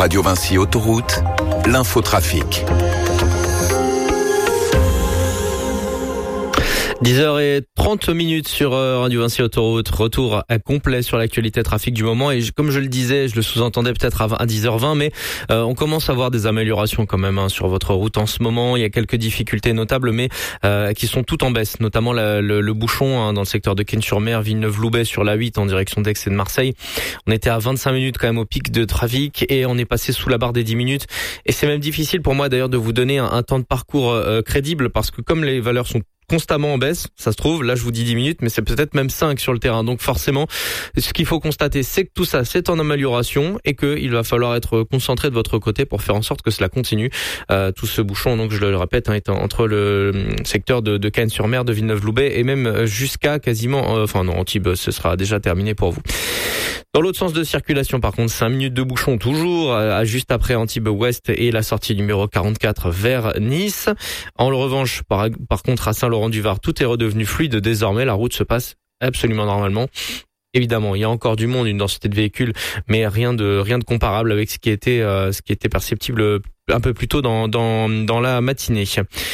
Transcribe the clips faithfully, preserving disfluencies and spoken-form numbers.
Radio Vinci Autoroute, l'infotrafic. dix heures trente minutes sur Radio Vinci Autoroute, retour à complet sur l'actualité trafic du moment et comme je le disais, je le sous-entendais peut-être à dix heures vingt, mais euh, on commence à voir des améliorations quand même hein, sur votre route en ce moment. Il y a quelques difficultés notables mais euh, qui sont toutes en baisse, notamment la, le, le bouchon hein, dans le secteur de Cagnes-sur-Mer, Villeneuve-Loubet sur la huit en direction d'Aix et de Marseille. On était à vingt-cinq minutes quand même au pic de trafic et on est passé sous la barre des dix minutes et c'est même difficile pour moi d'ailleurs de vous donner un, un temps de parcours euh, crédible parce que comme les valeurs sont constamment en baisse, ça se trouve, là je vous dis dix minutes, mais c'est peut-être même cinq sur le terrain. Donc forcément, ce qu'il faut constater, c'est que tout ça, c'est en amélioration et qu'il va falloir être concentré de votre côté pour faire en sorte que cela continue. Euh, tout ce bouchon, donc je le répète, hein, est entre le secteur de, de Cagnes-sur-Mer, de Villeneuve-Loubet et même jusqu'à quasiment, euh, enfin non, Antibes, ce sera déjà terminé pour vous. Dans l'autre sens de circulation, par contre, cinq minutes de bouchon toujours, à juste après Antibes Ouest et la sortie numéro quarante-quatre vers Nice. En revanche, par, par contre, à Saint-Laurent-du-Var, tout est redevenu fluide désormais. La route se passe absolument normalement. Évidemment, il y a encore du monde, une densité de véhicules, mais rien de rien de comparable avec ce qui était euh, ce qui était perceptible un peu plus tôt dans dans dans la matinée.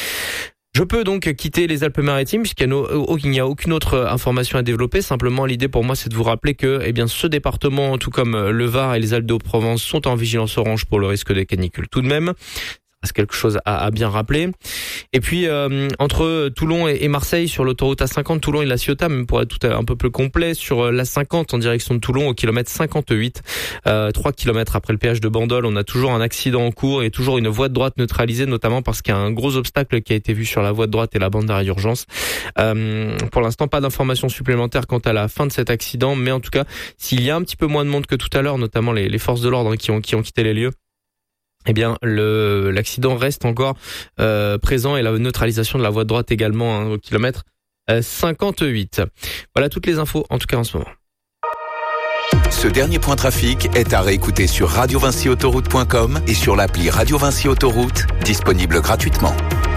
Je peux donc quitter les Alpes-Maritimes puisqu'il n'y a aucune autre information à développer. Simplement, l'idée pour moi, c'est de vous rappeler que, eh bien, ce département, tout comme le Var et les Alpes-de-Haute-Provence, sont en vigilance orange pour le risque de canicule. Tout de même, c'est quelque chose à, à bien rappeler. Et puis euh, entre Toulon et, et Marseille sur l'autoroute A cinquante, Toulon et La Ciotat, même pour être tout un peu plus complet, sur l'A cinquante en direction de Toulon au kilomètre cinquante-huit, euh, trois kilomètres après le péage de Bandol, on a toujours un accident en cours et toujours une voie de droite neutralisée, notamment parce qu'il y a un gros obstacle qui a été vu sur la voie de droite et la bande d'arrêt d'urgence. Euh, pour l'instant, pas d'informations supplémentaires quant à la fin de cet accident, mais en tout cas, s'il y a un petit peu moins de monde que tout à l'heure, notamment les, les forces de l'ordre qui ont, qui ont quitté les lieux, eh bien, le l'accident reste encore euh, présent et la neutralisation de la voie de droite également hein, au kilomètre euh, cinquante-huit. Voilà toutes les infos, en tout cas en ce moment. Ce dernier point trafic est à réécouter sur radio vinci autoroute point com et sur l'appli Radio Vinci Autoroute, disponible gratuitement.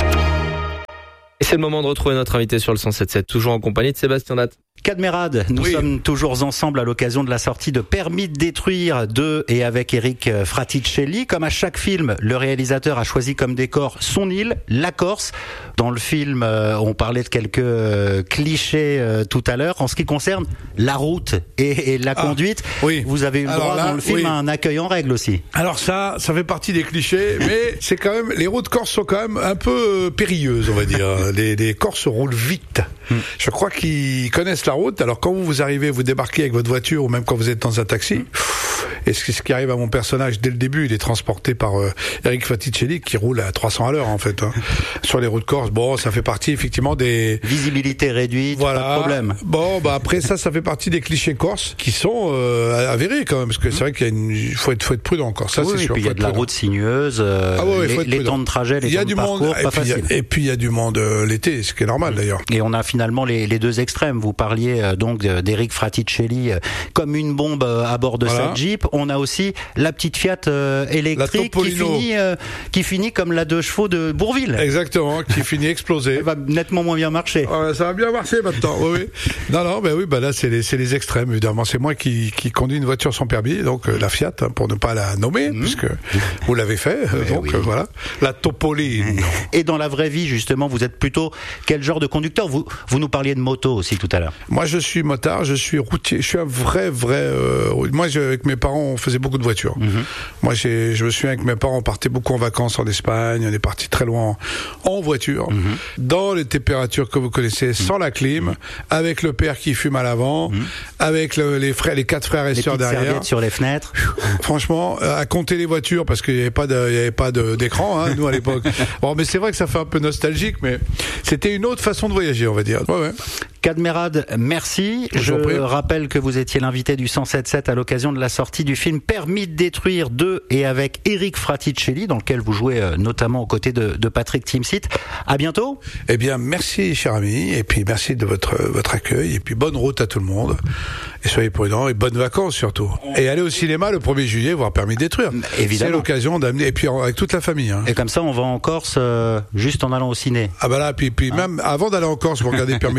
Et c'est le moment de retrouver notre invité sur le cent sept virgule sept, toujours en compagnie de Sébastien Datt. Cadmerade, nous oui. sommes toujours ensemble à l'occasion de la sortie de Permis de détruire de et avec Eric Fraticelli. Comme à chaque film, le réalisateur a choisi comme décor son île, la Corse. Dans le film, on parlait de quelques clichés tout à l'heure. En ce qui concerne la route et, et la ah, conduite, oui. vous avez eu le droit là, dans le film oui. à un accueil en règle aussi. Alors ça, ça fait partie des clichés, mais c'est quand même, les routes corses sont quand même un peu périlleuses, on va dire. Les, les Corses roulent vite. Hmm. Je crois qu'ils connaissent la route. Alors quand vous, vous arrivez, vous débarquez avec votre voiture ou même quand vous êtes dans un taxi, et ce qui arrive à mon personnage dès le début, il est transporté par euh, Eric Fraticelli qui roule à trois cents à l'heure en fait hein, sur les routes corses. Bon, ça fait partie effectivement des visibilité réduite, voilà. Pas de problème. Bon, bah après ça, ça fait partie des clichés corses qui sont euh, avérés quand même, parce que c'est vrai qu'il y a une, faut être, faut être prudent encore. Ça, oui, c'est et sûr. Puis il y a de la route sinueuse, euh, ah ouais, les, les temps de trajet, les temps de parcours, monde, pas facile. Et puis il y a du monde euh, l'été, ce qui est normal d'ailleurs. Et on a finalement les, les deux extrêmes. Vous parliez euh, donc d'Eric Fraticelli euh, comme une bombe euh, à bord de voilà. sa Jeep. On a aussi la petite Fiat euh, électrique qui finit, euh, qui finit comme la deux chevaux de Bourville. Exactement, qui finit explosée. Elle va nettement moins bien marcher. Ouais, ça va bien marcher maintenant. Oui, oui. Non, non, ben oui, ben là c'est les, c'est les extrêmes évidemment. C'est moi qui, qui conduis une voiture sans permis, donc euh, la Fiat hein, pour ne pas la nommer, mmh. puisque vous l'avez fait. Euh, donc oui. euh, voilà, la Topolino. Et dans la vraie vie justement, vous êtes plutôt quel genre de conducteur ? Vous, vous nous parliez de moto aussi tout à l'heure. Moi, je suis motard, je suis routier, je suis un vrai, vrai. Euh, moi, je, avec mes parents, on faisait beaucoup de voitures. Mmh. Moi, j'ai, je me souviens avec mes parents, on partait beaucoup en vacances en Espagne, on est parti très loin en, en voiture, mmh. dans les températures que vous connaissez, sans mmh. la clim, mmh. avec le père qui fume à l'avant, mmh. avec le, les frères, les quatre frères et les sœurs derrière. Serviettes sur les fenêtres. Franchement, à compter les voitures parce qu'il n'y avait pas de, il y avait pas de, d'écran, hein, nous à l'époque. Bon, mais c'est vrai que ça fait un peu nostalgique, mais c'était une autre façon de voyager, on va dire. Ouais, ouais. Cadmerade, merci. Je, Je rappelle que vous étiez l'invité du cent sept virgule sept à l'occasion de la sortie du film Permis de détruire de et avec Eric Fraticelli, dans lequel vous jouez notamment aux côtés de, de Patrick Timsit. À bientôt. Eh bien, merci, cher ami, et puis merci de votre votre accueil, et puis bonne route à tout le monde. Et soyez prudents, et bonnes vacances surtout. Et allez au cinéma le premier juillet voir Permis de détruire. Évidemment. C'est l'occasion d'amener, et puis avec toute la famille. Hein. Et comme ça, on va en Corse euh, juste en allant au ciné. Ah bah là, puis, puis ah. même avant d'aller en Corse pour regarder Permis de détruire,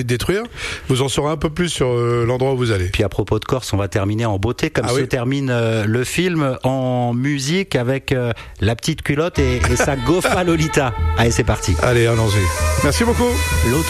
vous en saurez un peu plus sur euh, l'endroit où vous allez. Puis à propos de Corse, on va terminer en beauté, comme ah se oui. termine euh, le film, en musique avec euh, La Petite Culotte et, et sa Goffa Lolita. Allez, c'est parti. Allez, allons-y. Merci beaucoup. L'autre